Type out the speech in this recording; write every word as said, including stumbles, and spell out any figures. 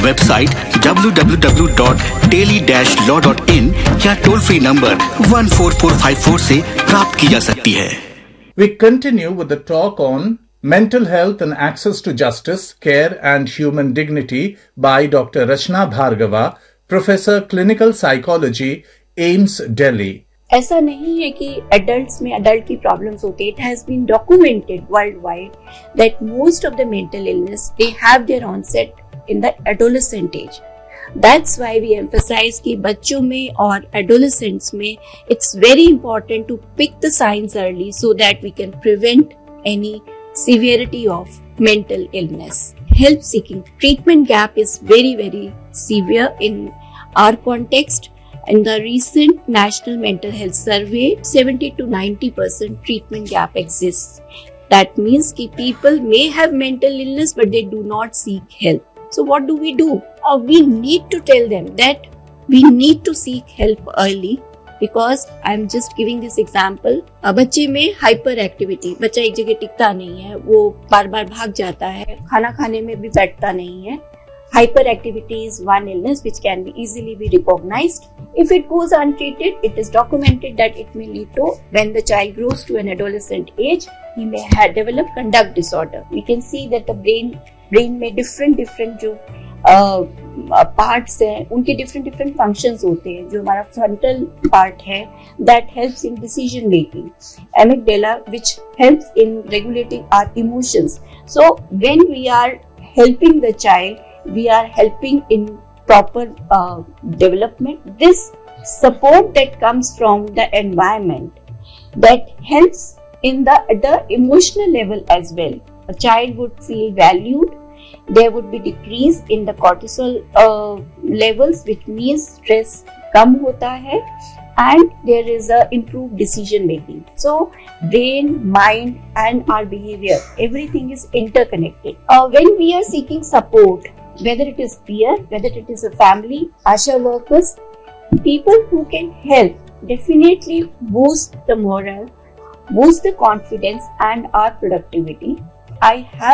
Website W W W dot tele dash law dot in या toll free number one four four five four से प्राप्त की जा सकती है। We continue with the talk on Mental Health and Access to Justice, Care and Human Dignity by Doctor Rachna Bhargava, Professor Clinical Psychology, AIIMS Delhi. ऐसा नहीं है कि एडल्ट्स में अडल्ट की प्रॉब्लम्स होती है। It has been documented world wide that most of the mental illness they have their onset in the adolescent as. That's why we emphasise कि बच्चों में और एडोलेसेंट्स में it's very important to pick the science early so that we can prevent any severity of mental illness. Help seeking treatment gap is very very severe in our context. In the recent National Mental Health Survey, seventy to ninety percent treatment gap exists. That means that people may have mental illness but they do not seek help. So what do we do? Uh, we need to tell them that we need to seek help early. Because I'm just giving this example. बच्चे में hyper activity, बच्चा एक जगह टिकता नहीं है, वो बार बार भाग जाता है, खाना खाने में भी बैठता नहीं है. Hyper activity is one illness which can be easily be recognized. If it goes untreated, it is documented that it may lead to, when the child grows to an adolescent age, he may have develop conduct disorder. We can see that the brain brain में different different जो parts हैं, उनके different different functions होते हैं. जो हमारा frontal part है that helps in decision making, amygdala which helps in regulating our emotions. So when we are helping the child, we are helping in proper uh, development. This support that comes from the environment that helps in the, the emotional level as well. A child would feel valued. There would be decrease in the cortisol uh, levels, which means stress कम होता है, and there is a improved decision making. So brain, mind and our behavior, everything is interconnected. Uh, when we are seeking support, whether it is peer, whether it is a family, ASHA workers, people who can help definitely boost the morale, boost the confidence and our productivity. I have